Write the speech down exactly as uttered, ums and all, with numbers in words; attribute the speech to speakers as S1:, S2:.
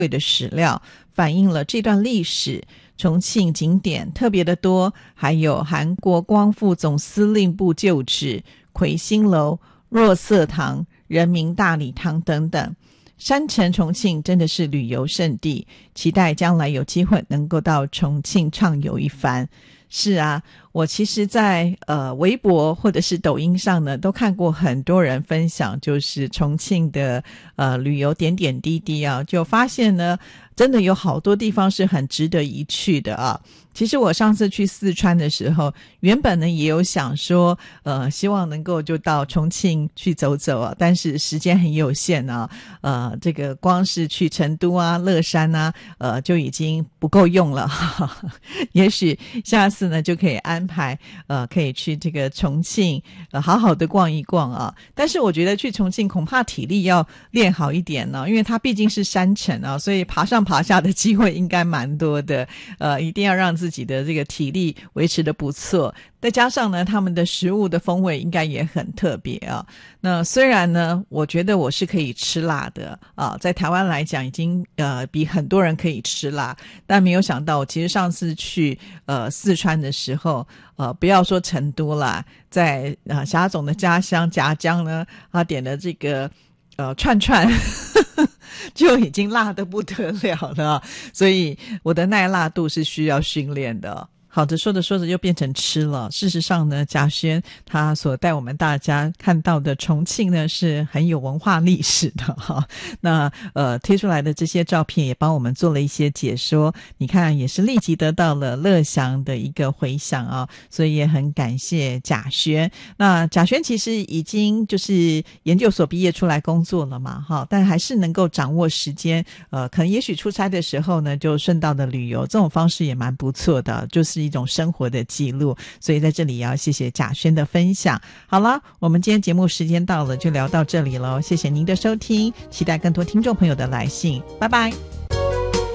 S1: 的史料反映了这段历史。重庆景点特别的多，还有韩国光复总司令部旧址、魁星楼、若瑟堂、人民大礼堂等等。山城重庆真的是旅游胜地，期待将来有机会能够到重庆畅游一番。是啊，我其实在呃微博或者是抖音上呢，都看过很多人分享，就是重庆的呃旅游点点滴滴啊，就发现呢，真的有好多地方是很值得一去的啊。其实我上次去四川的时候，原本呢也有想说，呃，希望能够就到重庆去走走啊，但是时间很有限啊，呃，这个光是去成都啊、乐山啊，呃，就已经不够用了。哈哈，也许下次呢就可以安排，呃，可以去这个重庆，呃，好好的逛一逛啊。但是我觉得去重庆恐怕体力要练好一点呢，因为它毕竟是山城啊，所以爬上爬下的机会应该蛮多的，呃，一定要让自己的这个体力维持得不错，再加上呢他们的食物的风味应该也很特别啊。那虽然呢我觉得我是可以吃辣的啊，在台湾来讲已经呃比很多人可以吃辣，但没有想到其实上次去呃四川的时候，呃不要说成都啦，在呃霞总的家乡夹江呢，他点的这个呃串串就已经辣得不得了了，所以我的耐辣度是需要训练的。好的，说着说着又变成吃了。事实上呢，贾轩他所带我们大家看到的重庆呢是很有文化历史的哈。那呃贴出来的这些照片也帮我们做了一些解说，你看也是立即得到了乐祥的一个回响啊，所以也很感谢贾轩。那贾轩其实已经就是研究所毕业出来工作了嘛哈，但还是能够掌握时间，呃可能也许出差的时候呢就顺道的旅游，这种方式也蛮不错的，就是一种生活的记录，所以在这里也要谢谢贾轩的分享。好了，我们今天节目时间到了，就聊到这里了，谢谢您的收听，期待更多听众朋友的来信，拜拜。